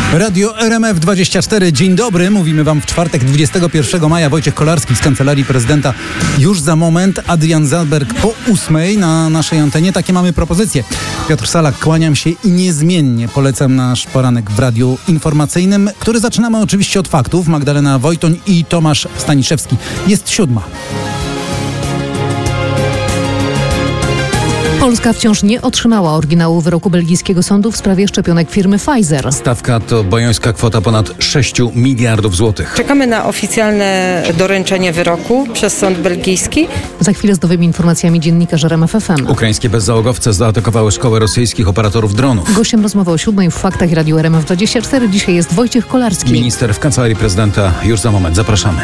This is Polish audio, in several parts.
Radio RMF24. Dzień dobry. Mówimy wam w czwartek 21 maja. Wojciech Kolarski z Kancelarii Prezydenta. Już za moment Adrian Zandberg po 8 na naszej antenie. Takie mamy propozycje. Piotr Salak, kłaniam się i niezmiennie polecam nasz poranek w radiu informacyjnym, który zaczynamy oczywiście od faktów. Magdalena Wojtoń i Tomasz Staniszewski. Jest 7. Polska wciąż nie otrzymała oryginału wyroku belgijskiego sądu w sprawie szczepionek firmy Pfizer. Stawka to bojońska kwota ponad 6 miliardów złotych. Czekamy na oficjalne doręczenie wyroku przez sąd belgijski. Za chwilę z nowymi informacjami dziennikarz RMF FM. Ukraińskie bezzałogowce zaatakowały szkołę rosyjskich operatorów dronów. Gościem rozmowy o 7 w Faktach i Radiu RMF24 dzisiaj jest Wojciech Kolarski. Minister w Kancelarii Prezydenta już za moment. Zapraszamy.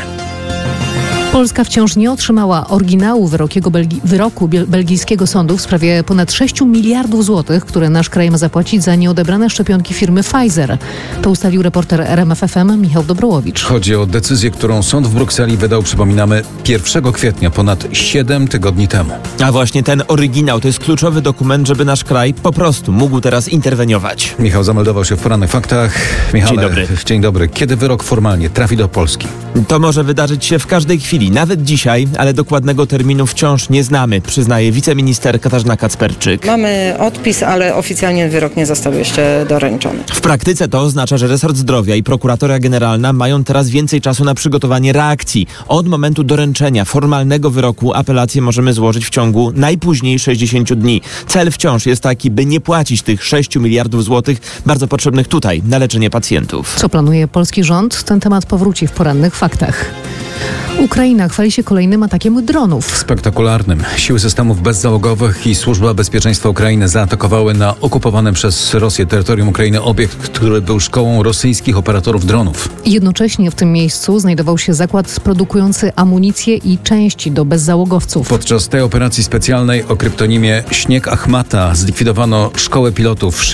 Polska wciąż nie otrzymała oryginału wyroku belgijskiego sądu w sprawie ponad 6 miliardów złotych, które nasz kraj ma zapłacić za nieodebrane szczepionki firmy Pfizer. To ustalił reporter RMF FM Michał Dobrołowicz. Chodzi o decyzję, którą sąd w Brukseli wydał, przypominamy, 1 kwietnia, ponad 7 tygodni temu. A właśnie ten oryginał to jest kluczowy dokument, żeby nasz kraj po prostu mógł teraz interweniować. Michał zameldował się w Porannych Faktach. Michale, Dzień dobry. Dzień dobry. Kiedy wyrok formalnie trafi do Polski? To może wydarzyć się w każdej chwili, nawet dzisiaj, ale dokładnego terminu wciąż nie znamy, przyznaje wiceminister Katarzyna Kacperczyk. Mamy odpis, ale oficjalnie wyrok nie został jeszcze doręczony. W praktyce to oznacza, że resort zdrowia i prokuratora generalna mają teraz więcej czasu na przygotowanie reakcji. Od momentu doręczenia formalnego wyroku apelację możemy złożyć w ciągu najpóźniej 60 dni. Cel wciąż jest taki, by nie płacić tych 6 miliardów złotych bardzo potrzebnych tutaj na leczenie pacjentów. Co planuje polski rząd? Ten temat powróci w Porannych Faktach. Ukraina chwali się kolejnym atakiem dronów. Spektakularnym. Siły systemów bezzałogowych i Służba Bezpieczeństwa Ukrainy zaatakowały na okupowanym przez Rosję terytorium Ukrainy obiekt, który był szkołą rosyjskich operatorów dronów. Jednocześnie w tym miejscu znajdował się zakład produkujący amunicję i części do bezzałogowców. Podczas tej operacji specjalnej o kryptonimie Śnieg Achmata zlikwidowano szkołę pilotów.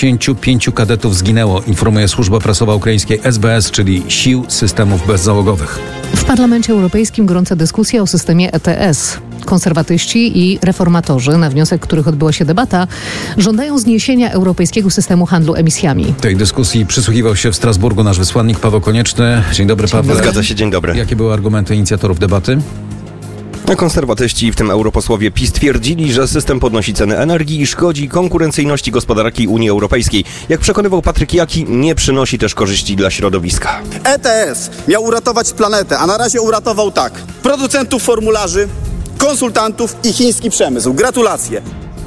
65 kadetów zginęło, informuje służba prasowa ukraińskiej SBS, czyli Sił Systemów Bezzałogowych. W Parlamencie Europejskim gorąca dyskusja o systemie ETS. Konserwatyści i reformatorzy, na wniosek których odbyła się debata, żądają zniesienia europejskiego systemu handlu emisjami. Tej dyskusji przysłuchiwał się w Strasburgu nasz wysłannik Paweł Konieczny. Dzień dobry, Paweł. Zgadza się, dzień dobry. Jakie były argumenty inicjatorów debaty? Konserwatyści, w tym europosłowie PiS, twierdzili, że system podnosi ceny energii i szkodzi konkurencyjności gospodarki Unii Europejskiej. Jak przekonywał Patryk Jaki, nie przynosi też korzyści dla środowiska. ETS miał uratować planetę, a na razie uratował tak: producentów formularzy, konsultantów i chiński przemysł. Gratulacje.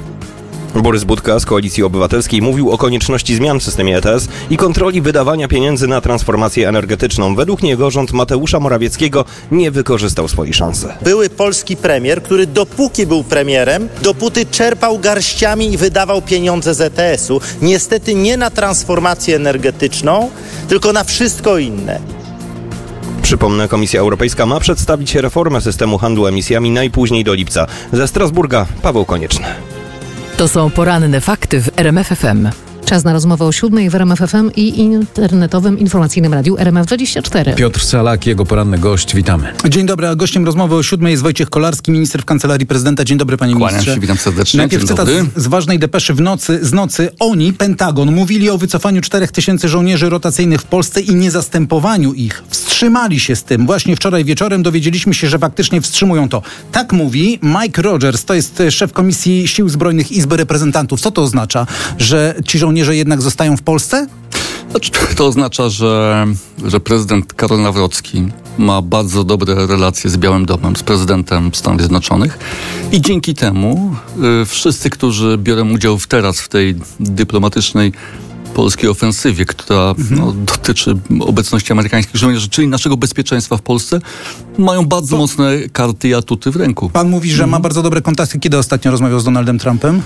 Borys Budka z Koalicji Obywatelskiej mówił o konieczności zmian w systemie ETS i kontroli wydawania pieniędzy na transformację energetyczną. Według niego rząd Mateusza Morawieckiego nie wykorzystał swojej szansy. Były polski premier, który dopóki był premierem, dopóty czerpał garściami i wydawał pieniądze z ETS-u. Niestety nie na transformację energetyczną, tylko na wszystko inne. Przypomnę, Komisja Europejska ma przedstawić reformę systemu handlu emisjami najpóźniej do lipca. Ze Strasburga Paweł Konieczny. To są poranne fakty w RMF FM. Czas na rozmowę o 7 w RMF FM i internetowym informacyjnym radiu RMF24. Piotr Salak, jego poranny gość. Witamy. Dzień dobry, a gościem rozmowy o 7 jest Wojciech Kolarski, minister w Kancelarii Prezydenta. Dzień dobry, panie ministrze. Kłaniam się, witam serdecznie. Najpierw cytat z ważnej depeszy z nocy. Oni, Pentagon, mówili o wycofaniu 4000 żołnierzy rotacyjnych w Polsce i niezastępowaniu ich. Wstrzymali się z tym. Właśnie wczoraj wieczorem dowiedzieliśmy się, że faktycznie wstrzymują to. Tak mówi Mike Rogers, to jest szef Komisji Sił Zbrojnych Izby Reprezentantów. Co to oznacza? Że ci żołnierze jednak zostają w Polsce? Znaczy, to oznacza, że prezydent Karol Nawrocki ma bardzo dobre relacje z Białym Domem, z prezydentem Stanów Zjednoczonych i dzięki temu wszyscy, którzy biorą udział teraz w tej dyplomatycznej polskiej ofensywie, która dotyczy obecności amerykańskich żołnierzy, czyli naszego bezpieczeństwa w Polsce, mają bardzo mocne karty i atuty w ręku. Pan mówi, że ma bardzo dobre kontakty. Kiedy ostatnio rozmawiał z Donaldem Trumpem?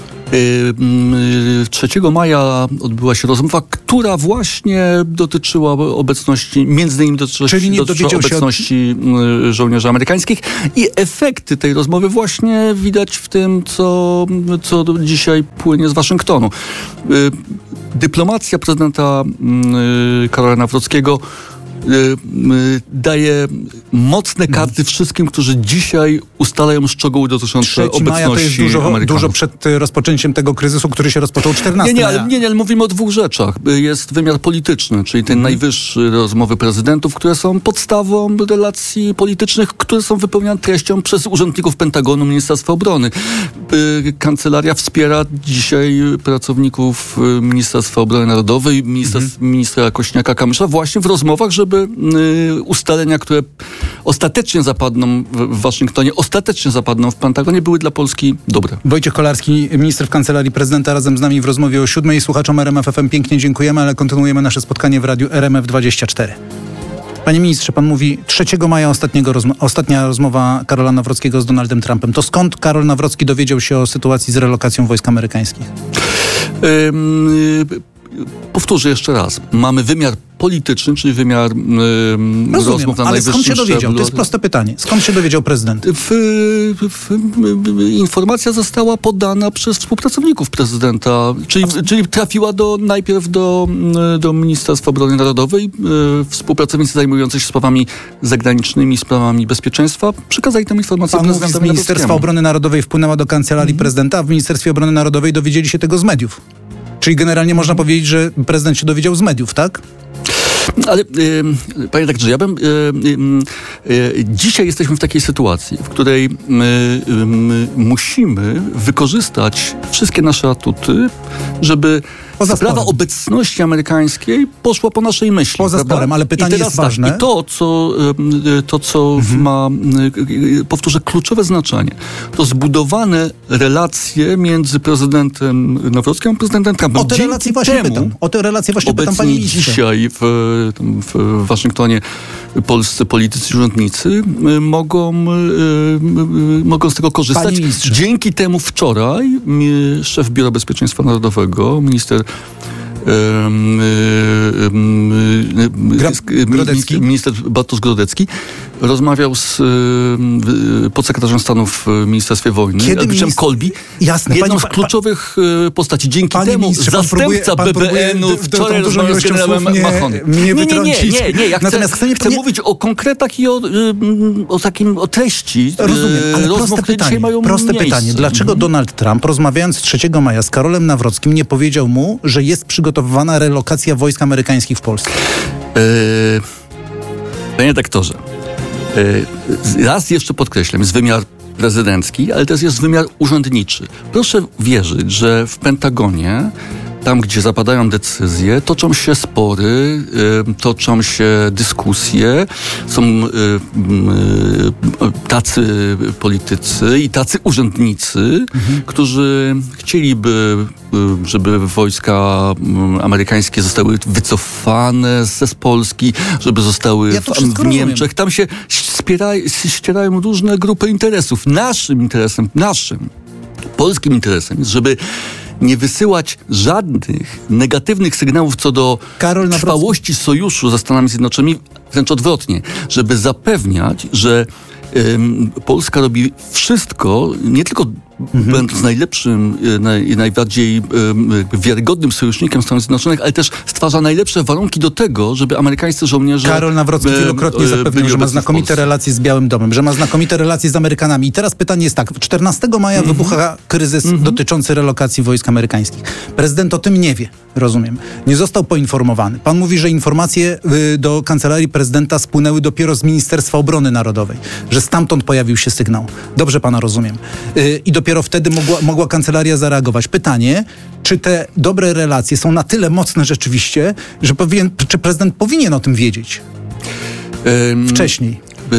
3 maja odbyła się rozmowa, która właśnie dotyczyła obecności, między innymi dotyczyła obecności żołnierzy amerykańskich i efekty tej rozmowy właśnie widać w tym, co dzisiaj płynie z Waszyngtonu. Dyplomacja prezydenta Karola Nawrockiego daje mocne karty wszystkim, którzy dzisiaj ustalają szczegóły dotyczące 3 obecności maja to jest dużo przed rozpoczęciem tego kryzysu, który się rozpoczął 14 maja. Nie, ale mówimy o dwóch rzeczach. Jest wymiar polityczny, czyli ten najwyższy rozmowy prezydentów, które są podstawą relacji politycznych, które są wypełniane treścią przez urzędników Pentagonu, Ministerstwa Obrony. Kancelaria wspiera dzisiaj pracowników Ministerstwa Obrony Narodowej, ministra Kośniaka-Kamysza właśnie w rozmowach, żeby ustalenia, które ostatecznie zapadną w Waszyngtonie, ostatecznie zapadną w Pentagonie, były dla Polski dobre. Wojciech Kolarski, minister w Kancelarii Prezydenta, razem z nami w rozmowie o 7:00. Słuchaczom RMF FM pięknie dziękujemy, ale kontynuujemy nasze spotkanie w radiu RMF24. Panie ministrze, pan mówi 3 maja ostatnia rozmowa Karola Nawrockiego z Donaldem Trumpem. To skąd Karol Nawrocki dowiedział się o sytuacji z relokacją wojsk amerykańskich? Powtórzę jeszcze raz. Mamy wymiar polityczny, czyli wymiar rozmów na ale skąd się dowiedział? szczeblu. To jest proste pytanie. Skąd się dowiedział prezydent? Informacja została podana przez współpracowników prezydenta, czyli trafiła najpierw do Ministerstwa Obrony Narodowej. Współpracownicy zajmujący się sprawami zagranicznymi, sprawami bezpieczeństwa przekazali tę informację prezydentowi. Z Ministerstwa Obrony Narodowej wpłynęła do Kancelarii Prezydenta, a w Ministerstwie Obrony Narodowej dowiedzieli się tego z mediów. Czyli generalnie można powiedzieć, że prezydent się dowiedział z mediów, tak? Ale panie redaktorze, ja bym dzisiaj jesteśmy w takiej sytuacji, w której musimy wykorzystać wszystkie nasze atuty, żeby sprawa obecności amerykańskiej poszła po naszej myśli. Poza sporem, ale pytanie jest ważne. I to, co ma, powtórzę, kluczowe znaczenie, to zbudowane relacje między prezydentem Nawrockim a prezydentem Trumpem. O te relacje właśnie pytam, panie ministrze. Dzisiaj w Waszyngtonie polscy politycy i urzędnicy mogą z tego korzystać. Dzięki temu wczoraj szef Biura Bezpieczeństwa Narodowego, minister Bartosz Grodecki rozmawiał z podsekretarzem stanu w Ministerstwie Wojny, Edwardem Kolbe, jedną z kluczowych postaci. Dzięki temu zastępca BBN-u wczoraj rozmawiał z generałem Machonem. Nie. Ja chcę mówić o konkretach i o treści. Rozumiem, ale proste pytanie. Dlaczego Donald Trump, rozmawiając 3 maja z Karolem Nawrockim, nie powiedział mu, że jest przygotowywana relokacja wojsk amerykańskich w Polsce? Panie redaktorze, raz jeszcze podkreślam, jest wymiar prezydencki, ale też jest wymiar urzędniczy. Proszę wierzyć, że w Pentagonie, tam gdzie zapadają decyzje, toczą się spory, toczą się dyskusje, są tacy politycy i tacy urzędnicy, którzy chcieliby, żeby wojska amerykańskie zostały wycofane z Polski, żeby zostały w Niemczech. Tam się ścierają różne grupy interesów. Naszym polskim interesem jest, żeby nie wysyłać żadnych negatywnych sygnałów co do trwałości sojuszu ze Stanami Zjednoczonymi, wręcz odwrotnie, żeby zapewniać, że Polska robi wszystko, nie tylko będąc najlepszym, najbardziej wiarygodnym sojusznikiem Stanów Zjednoczonych, ale też stwarza najlepsze warunki do tego, żeby amerykańscy żołnierze... Karol Nawrocki wielokrotnie zapewnił, że ma znakomite relacje z Białym Domem, że ma znakomite relacje z Amerykanami. I teraz pytanie jest tak. 14 maja wybucha kryzys dotyczący relokacji wojsk amerykańskich. Prezydent o tym nie wie, rozumiem. Nie został poinformowany. Pan mówi, że informacje do Kancelarii Prezydenta spłynęły dopiero z Ministerstwa Obrony Narodowej, że stamtąd pojawił się sygnał. Dobrze pana rozumiem. I dopiero wtedy mogła kancelaria zareagować. Pytanie, czy te dobre relacje są na tyle mocne rzeczywiście, że czy prezydent powinien o tym wiedzieć wcześniej?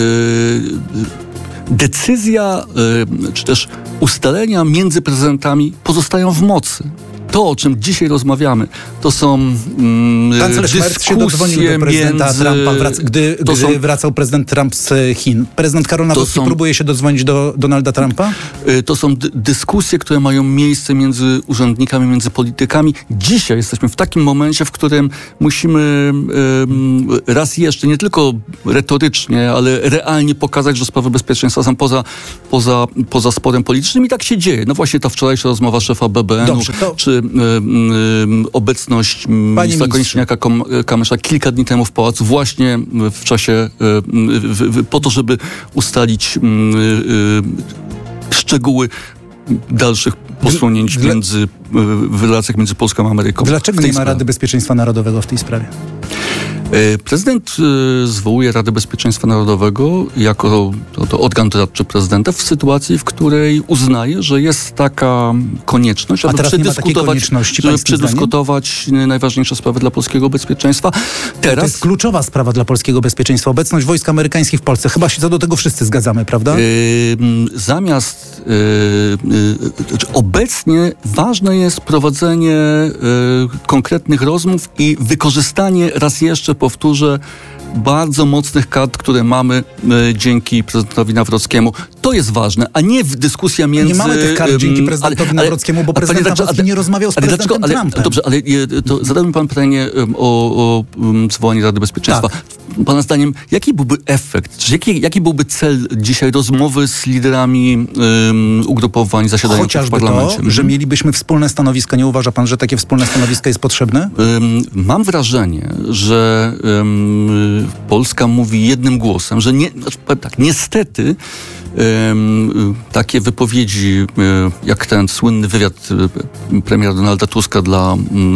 Decyzja, czy też ustalenia między prezydentami pozostają w mocy. To, o czym dzisiaj rozmawiamy, to są Kanclerz Merz się dodzwonił do prezydenta Trumpa, gdy wracał prezydent Trump z Chin. Prezydent Karol Nawrocki próbuje się dodzwonić do Donalda Trumpa? To są dyskusje, które mają miejsce między urzędnikami, między politykami. Dzisiaj jesteśmy w takim momencie, w którym musimy raz jeszcze, nie tylko retorycznie, ale realnie pokazać, że sprawy bezpieczeństwa są poza sporem politycznym i tak się dzieje. No właśnie ta wczorajsza rozmowa szefa BBN-u, czy obecność ministra Konieczniaka-Kamysza kilka dni temu w pałacu właśnie w czasie po to, żeby ustalić szczegóły dalszych posunięć w relacjach między Polską a Ameryką. Dlaczego nie ma Rady Bezpieczeństwa Narodowego w tej sprawie? Prezydent zwołuje Radę Bezpieczeństwa Narodowego jako to organ doradczy prezydenta w sytuacji, w której uznaje, że jest taka konieczność, aby przedyskutować najważniejsze sprawy dla polskiego bezpieczeństwa. Teraz to jest kluczowa sprawa dla polskiego bezpieczeństwa. Obecność wojsk amerykańskich w Polsce. Chyba się co do tego wszyscy zgadzamy, prawda? Obecnie ważne jest prowadzenie konkretnych rozmów i wykorzystanie, raz jeszcze powtórzę, bardzo mocnych kart, które mamy dzięki prezydentowi Nawrockiemu. To jest ważne, a nie dyskusja między... Nie mamy tych kart dzięki prezydentowi Nawrockiemu, bo prezydent Nawrocki nie rozmawiał z prezydentem Trumpem. Dobrze, ale to zadał mi pan pytanie o zwołanie Rady Bezpieczeństwa. Tak. Pana zdaniem, jaki byłby efekt, jaki byłby cel dzisiaj rozmowy z liderami ugrupowań zasiadających w parlamencie? Chociażby to, że mielibyśmy wspólne stanowiska. Nie uważa pan, że takie wspólne stanowisko jest potrzebne? Mam wrażenie, że Polska mówi jednym głosem, że niestety takie wypowiedzi, jak ten słynny wywiad premiera Donalda Tuska dla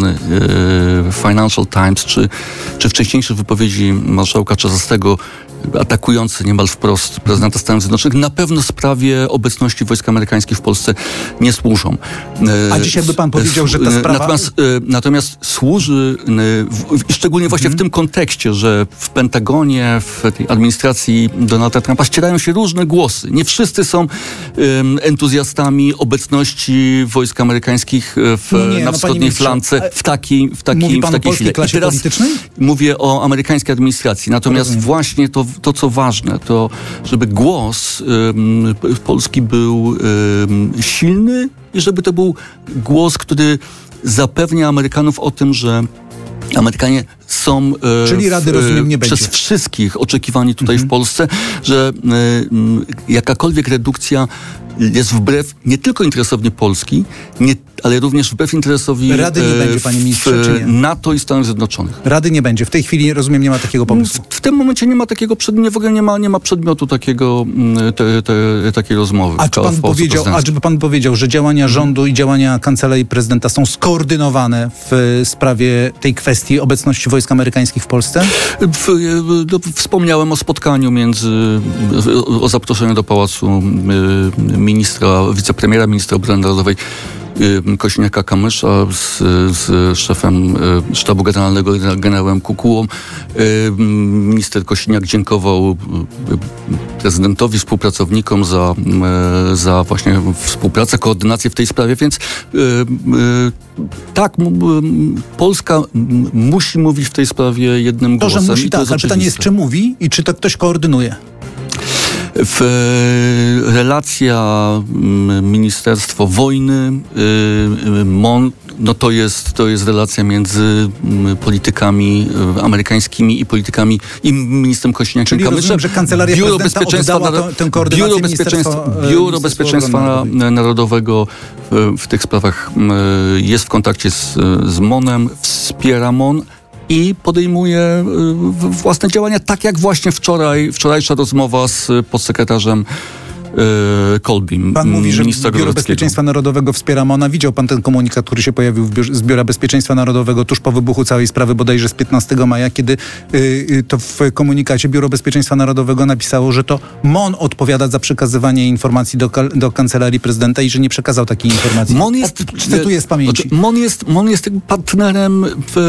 Financial Times, czy wcześniejsze wypowiedzi marszałka Czarzastego atakujące niemal wprost prezydenta Stanów Zjednoczonych, na pewno sprawie obecności wojsk amerykańskich w Polsce nie służą. A dzisiaj by pan powiedział, że ta sprawa... Natomiast służy, szczególnie właśnie w tym kontekście, że w Pentagonie, w tej administracji Donalda Trumpa ścierają się różne głosy. Nie wszyscy są entuzjastami obecności wojsk amerykańskich na wschodniej flance w takiej sile. Klasie politycznej? Mówię o amerykańskiej administracji. Natomiast właśnie to, co ważne, to żeby głos Polski był silny i żeby to był głos, który zapewnia Amerykanów o tym, że Amerykanie są czyli Rady, rozumiem, nie przez będzie. Wszystkich oczekiwani tutaj w Polsce, że jakakolwiek redukcja jest wbrew nie tylko interesowi Polski, ale również wbrew interesowi Rady nie będzie, panie ministrze, czy nie? NATO i Stanów Zjednoczonych. Rady nie będzie. W tej chwili, rozumiem, nie ma takiego pomysłu. W tym momencie nie ma takiego w ogóle nie ma przedmiotu takiej rozmowy. A czy by pan powiedział, że działania rządu i działania Kancelarii Prezydenta są skoordynowane w sprawie tej kwestii obecności wojsk amerykańskich w Polsce? Wspomniałem o spotkaniu o zaproszeniu do pałacu wicepremiera, ministra obrony narodowej Kosiniaka-Kamysza z szefem sztabu generalnego, generałem Kukułą. Minister Kosiniak dziękował prezydentowi, współpracownikom za właśnie współpracę, koordynację w tej sprawie, więc tak, Polska musi mówić w tej sprawie jednym głosem. To, że musi, tak, ale pytanie jest, czy mówi i czy to ktoś koordynuje? Relacja Ministerstwo Wojny, MON, no to jest relacja między politykami amerykańskimi i politykami i ministrem Kosiniakiem-Kamyszem. Czyli rozumiem, że Kancelaria Prezydenta oddała tę koordynację Biuro Bezpieczeństwa Narodowego w tych sprawach jest w kontakcie z MON-em, wspiera MON i podejmuje własne działania, tak jak właśnie wczorajsza rozmowa z podsekretarzem Kolbim. Pan mówi, że Biuro Bezpieczeństwa Narodowego wspiera MON-a. Widział pan ten komunikat, który się pojawił z Biura Bezpieczeństwa Narodowego tuż po wybuchu całej sprawy, bodajże z 15 maja, kiedy to w komunikacie Biuro Bezpieczeństwa Narodowego napisało, że to MON odpowiada za przekazywanie informacji do Kancelarii Prezydenta i że nie przekazał takiej informacji. MON jest, cytuję z pamięci. MON jest partnerem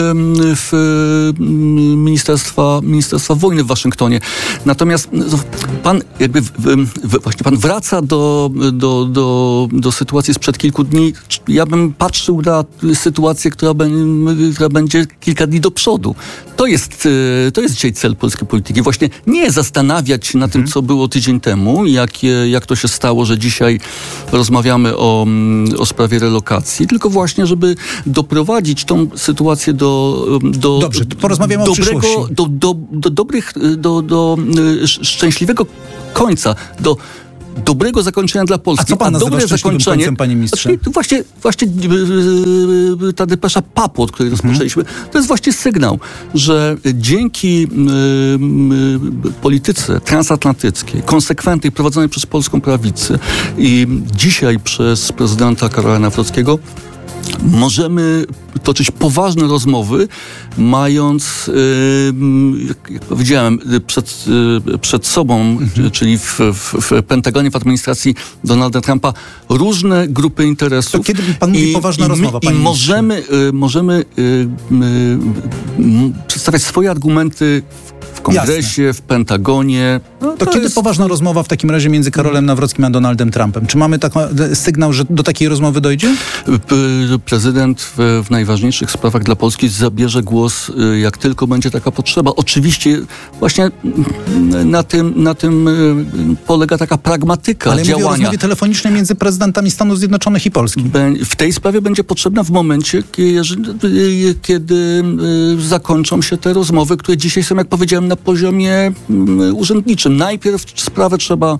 Ministerstwa Wojny w Waszyngtonie. Natomiast pan właśnie pan wraca do sytuacji sprzed kilku dni. Ja bym patrzył na sytuację, która będzie kilka dni do przodu. To jest dzisiaj cel polskiej polityki. Właśnie nie zastanawiać się na tym, co było tydzień temu, jak to się stało, że dzisiaj rozmawiamy o sprawie relokacji, tylko właśnie, żeby doprowadzić tą sytuację do Dobrze, porozmawiamy o przyszłości. Do szczęśliwego końca, do dobrego zakończenia dla Polski. A co pan nazywa szczęśliwym końcem, panie ministrze? Właśnie ta depesza PAP-u, od której rozpoczęliśmy, to jest właśnie sygnał, że dzięki polityce transatlantyckiej, konsekwentnej, prowadzonej przez polską prawicę i dzisiaj przez prezydenta Karola Nawrockiego możemy toczyć poważne rozmowy, mając, jak powiedziałem, przed sobą, czyli w Pentagonie, w administracji Donalda Trumpa, różne grupy interesów. To kiedy pan mówi poważna rozmowa, panie możemy przedstawiać swoje argumenty w Kongresie, jasne, w Pentagonie. To kiedy poważna rozmowa w takim razie między Karolem Nawrockim a Donaldem Trumpem? Czy mamy taki sygnał, że do takiej rozmowy dojdzie? Prezydent w najważniejszych sprawach dla Polski zabierze głos, jak tylko będzie taka potrzeba. Oczywiście właśnie na tym polega taka pragmatyka działania. Ale mówię o rozmowie telefonicznej między prezydentami Stanów Zjednoczonych i Polski. W tej sprawie będzie potrzebna w momencie, kiedy zakończą się te rozmowy, które dzisiaj są, jak powiedziałem, na poziomie urzędniczym. Najpierw sprawę trzeba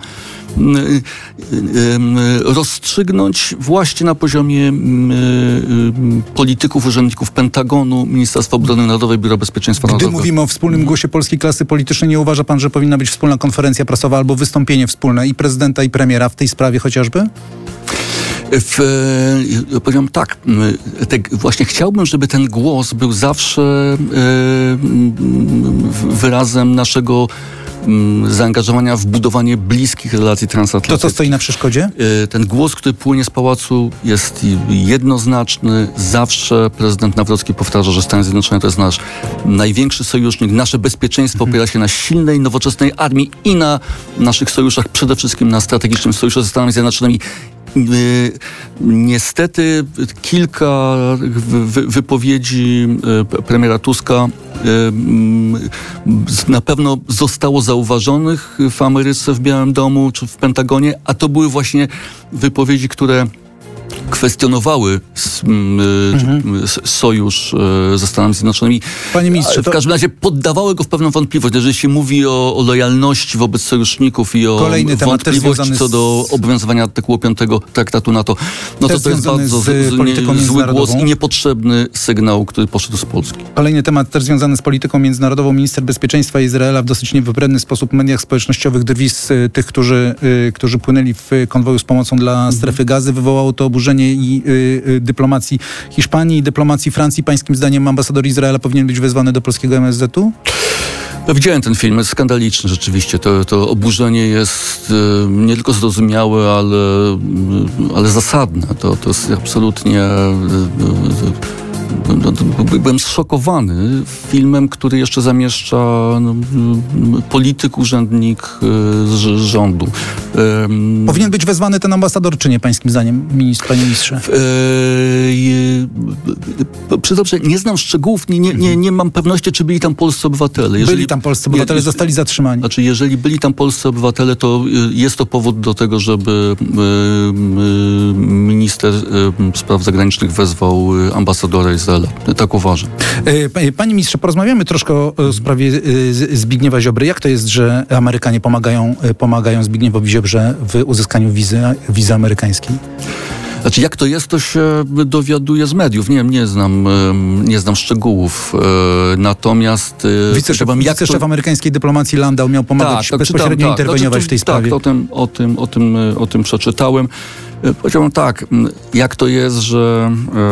rozstrzygnąć właśnie na poziomie polityków, urzędników Pentagonu, Ministerstwa Obrony Narodowej, Biura Bezpieczeństwa Narodowego. Gdy mówimy o wspólnym głosie polskiej klasy politycznej, nie uważa pan, że powinna być wspólna konferencja prasowa albo wystąpienie wspólne i prezydenta, i premiera w tej sprawie chociażby? Powiem tak, właśnie chciałbym, żeby ten głos był zawsze wyrazem naszego zaangażowania w budowanie bliskich relacji transatlantyckich. To co stoi na przeszkodzie? Ten głos, który płynie z pałacu, jest jednoznaczny. Zawsze prezydent Nawrocki powtarza, że Stany Zjednoczone to jest nasz największy sojusznik. Nasze bezpieczeństwo opiera się na silnej, nowoczesnej armii i na naszych sojuszach, przede wszystkim na strategicznym sojuszu ze Stanami Zjednoczonymi. Niestety kilka wypowiedzi premiera Tuska na pewno zostało zauważonych w Ameryce, w Białym Domu czy w Pentagonie, a to były właśnie wypowiedzi, które kwestionowały sojusz ze Stanami Zjednoczonymi. Panie ministrze, w każdym razie poddawały go w pewną wątpliwość. Jeżeli się mówi o lojalności wobec sojuszników i o wątpliwości co do obowiązywania artykułu 5 traktatu NATO, no to jest bardzo zły głos i niepotrzebny sygnał, który poszedł z Polski. Kolejny temat też związany z polityką międzynarodową. Minister bezpieczeństwa Izraela w dosyć niewybredny sposób w mediach społecznościowych drwi z tych, którzy płynęli w konwoju z pomocą dla strefy Gazy. Wywołało to oburzenie i dyplomacji Hiszpanii i dyplomacji Francji. Pańskim zdaniem ambasador Izraela powinien być wezwany do polskiego MSZ-u? Widziałem ten film, jest skandaliczny rzeczywiście. To oburzenie jest nie tylko zrozumiałe, ale zasadne. To jest absolutnie... Byłem zszokowany filmem, który jeszcze zamieszcza polityk, urzędnik z rządu. Powinien być wezwany ten ambasador, czy nie, pańskim zdaniem, panie ministrze? Przyznam, że nie znam szczegółów, nie mam pewności, czy byli tam polscy obywatele. Byli tam polscy obywatele, zostali zatrzymani. Znaczy, jeżeli byli tam polscy obywatele, to jest to powód do tego, żeby minister spraw zagranicznych wezwał ambasadora Izraela. Tak uważam. Panie ministrze, porozmawiamy troszkę o sprawie Zbigniewa Ziobry. Jak to jest, że Amerykanie pomagają Zbigniewowi Ziobrze w uzyskaniu wizy amerykańskiej? Znaczy, jak to jest, to się dowiaduję z mediów. Nie znam szczegółów. Natomiast... Wiceszef amerykańskiej dyplomacji Landau miał pomagać bezpośrednio interweniować w tej sprawie. O tym przeczytałem. Powiedziałbym tak, jak to jest, że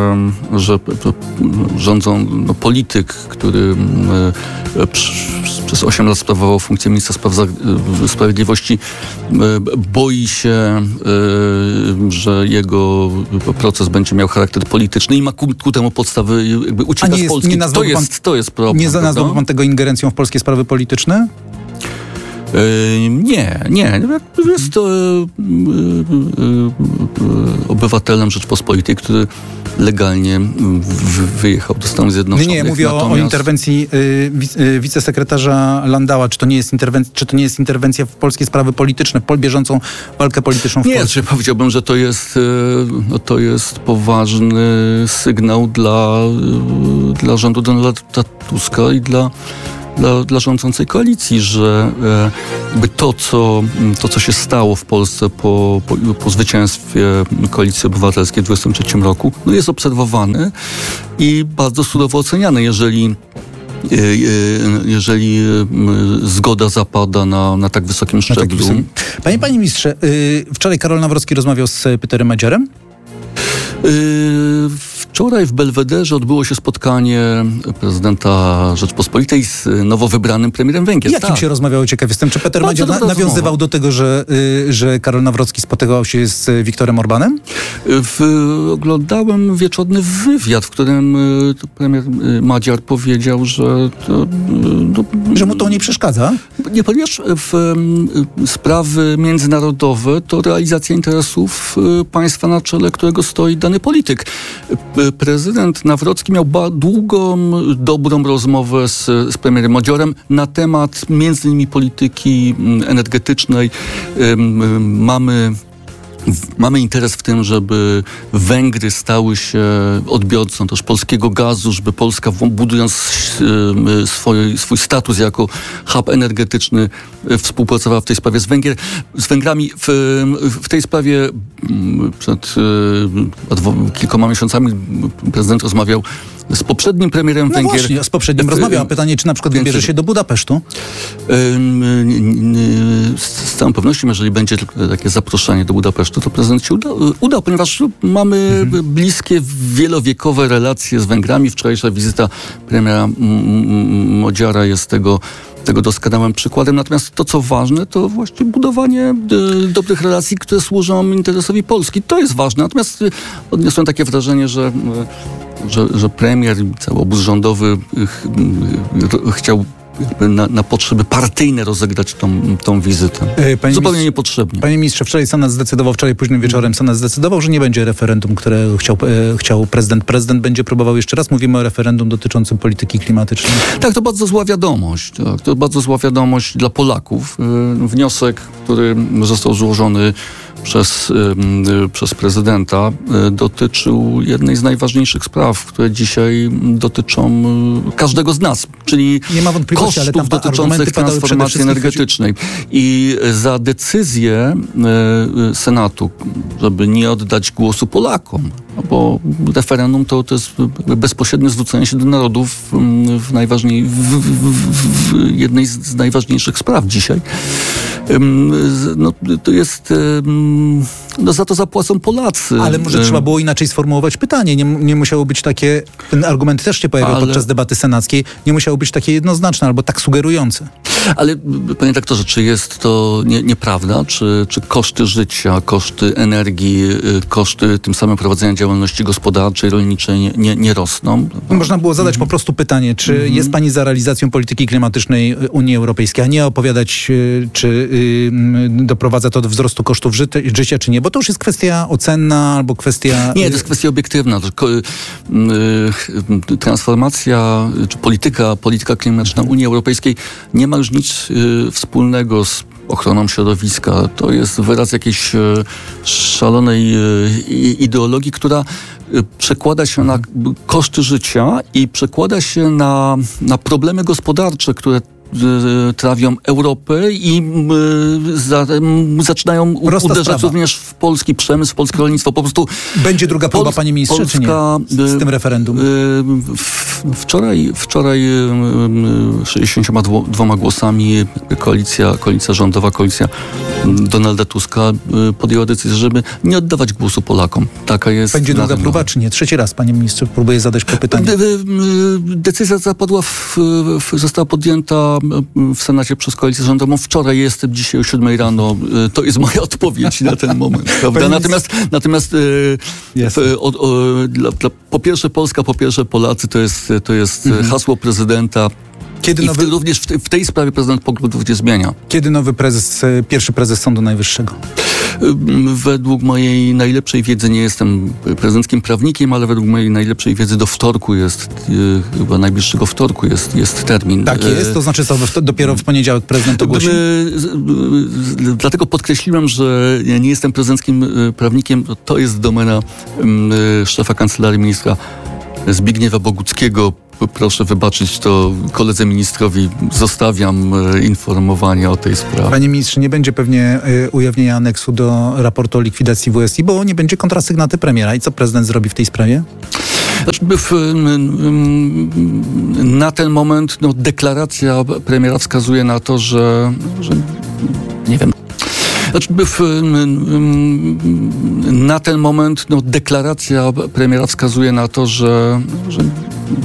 rządzą polityk, który przez 8 lat sprawował funkcję ministra sprawiedliwości, boi się, że jego proces będzie miał charakter polityczny i ma ku temu podstawy, jakby ucieka z Polski. To jest problem. Nie nazwałby pan tego ingerencją w polskie sprawy polityczne? Nie. Jest to obywatelem Rzeczpospolitej, który legalnie wyjechał do Stanów Zjednoczonych. Nie, mówię o interwencji wicesekretarza Landaua. Czy to nie jest interwencja w polskie sprawy polityczne, w bieżącą walkę polityczną w Polsce? Nie, powiedziałbym, że to jest poważny sygnał dla rządu Donalda Tuska i dla dla rządzącej koalicji, że jakby to, co się stało w Polsce po zwycięstwie Koalicji Obywatelskiej w 2023 roku, no jest obserwowane i bardzo surowo oceniane, jeżeli zgoda zapada na tak wysokim szczeblu. Panie ministrze, wczoraj Karol Nawrocki rozmawiał z Peterem Madziarem? Wczoraj w Belwederze odbyło się spotkanie prezydenta Rzeczpospolitej z nowo wybranym premierem Węgier. Jakim się rozmawiało? Ciekaw jestem. Czy Peter Madziar nawiązywał do tego, że Karol Nawrocki spotykał się z Viktorem Orbánem? Oglądałem wieczorny wywiad, w którym premier Madziar powiedział, że że mu to nie przeszkadza? Nie, ponieważ sprawy międzynarodowe to realizacja interesów państwa, na czele którego stoi dany polityk. Prezydent Nawrocki miał długą, dobrą rozmowę z premierem Madziarem na temat między innymi polityki energetycznej. Mamy interes w tym, żeby Węgry stały się odbiorcą też polskiego gazu, żeby Polska, budując swój status jako hub energetyczny, współpracowała w tej sprawie z Węgrami. W tej sprawie przed kilkoma miesiącami prezydent rozmawiał z poprzednim premierem Węgier. Właśnie, z poprzednim rozmawiał. A pytanie, czy na przykład wybierze się do Budapesztu? Z całą pewnością, jeżeli będzie takie zaproszenie do Budapesztu, to prezydent się uda, ponieważ mamy bliskie, wielowiekowe relacje z Węgrami. Wczorajsza wizyta premiera Madziara jest tego doskonałym przykładem. Natomiast to, co ważne, to właśnie budowanie dobrych relacji, które służą interesowi Polski. To jest ważne. Natomiast odniosłem takie wrażenie, że premier i cały obóz rządowy chciał na potrzeby partyjne rozegrać tą wizytę. Zupełnie niepotrzebnie. Panie ministrze, wczoraj późnym wieczorem Senat zdecydował, że nie będzie referendum, które chciał prezydent. Prezydent będzie próbował jeszcze raz. Mówimy o referendum dotyczącym polityki klimatycznej. Tak, to bardzo zła wiadomość. Tak, to bardzo zła wiadomość dla Polaków. Wniosek, który został złożony przez prezydenta, dotyczył jednej z najważniejszych spraw, które dzisiaj dotyczą każdego z nas, czyli kosztów dotyczących transformacji energetycznej. I za decyzję Senatu, żeby nie oddać głosu Polakom, bo referendum to jest bezpośrednie zwrócenie się do narodów w jednej z najważniejszych spraw dzisiaj. To jest... za to zapłacą Polacy. Ale może trzeba było inaczej sformułować pytanie. Nie musiało być takie... Ten argument też się pojawiał podczas debaty senackiej. Nie musiało być takie jednoznaczne albo tak sugerujące. Ale panie doktorze, czy jest to nieprawda? Czy koszty życia, koszty energii, koszty tym samym prowadzenia działalności gospodarczej, rolniczej nie rosną? Można było zadać po prostu pytanie, czy jest pani za realizacją polityki klimatycznej Unii Europejskiej, a nie opowiadać, czy doprowadza to do wzrostu kosztów życia, czy nie? Bo to już jest kwestia ocenna albo kwestia... Nie, to jest kwestia obiektywna. Transformacja, czy polityka klimatyczna Unii Europejskiej nie ma już nic wspólnego z ochroną środowiska. To jest wyraz jakiejś szalonej ideologii, która przekłada się na koszty życia i przekłada się na problemy gospodarcze, które trawią Europę i zaczynają uderzać również w polski przemysł, w polskie rolnictwo. Po prostu będzie druga próba, panie ministrze, czy nie? Z tym referendum? Wczoraj 62 głosami koalicja rządowa, koalicja Donalda Tuska podjęła decyzję, żeby nie oddawać głosu Polakom. Taka jest... Będzie druga próba, czy nie? Trzeci raz, panie ministrze, próbuję zadać to pytanie. Decyzja została podjęta w Senacie przez koalicję rządową. Wczoraj jestem, dzisiaj o 7 rano. To jest moja odpowiedź na ten moment. Prawda? Natomiast po pierwsze Polska, po pierwsze Polacy, to jest hasło prezydenta. Również w tej sprawie prezydent poglądów nie zmienia. Kiedy pierwszy prezes Sądu Najwyższego? Według mojej najlepszej wiedzy, nie jestem prezydenckim prawnikiem, ale według mojej najlepszej wiedzy do wtorku chyba najbliższego wtorku jest termin. Tak jest? To znaczy co, dopiero w poniedziałek prezydent ogłosi? Dlatego podkreśliłem, że nie jestem prezydenckim prawnikiem. To jest domena szefa Kancelarii Ministra Zbigniewa Boguckiego. proszę wybaczyć, to koledze ministrowi zostawiam informowanie o tej sprawie. Panie ministrze, nie będzie pewnie ujawnienia aneksu do raportu o likwidacji WSI, bo nie będzie kontrasygnaty premiera. I co prezydent zrobi w tej sprawie? Na ten moment deklaracja premiera wskazuje na to, że nie wiem. Na ten moment deklaracja premiera wskazuje na to, że